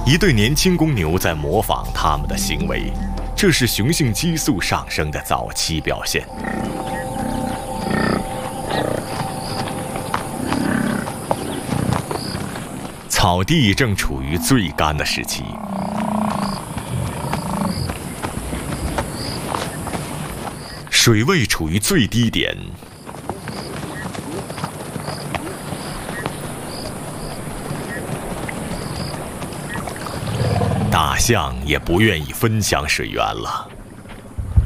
一对年轻公牛在模仿它们的行为，这是雄性激素上升的早期表现。草地正处于最干的时期，水位处于最低点。大象也不愿意分享水源了。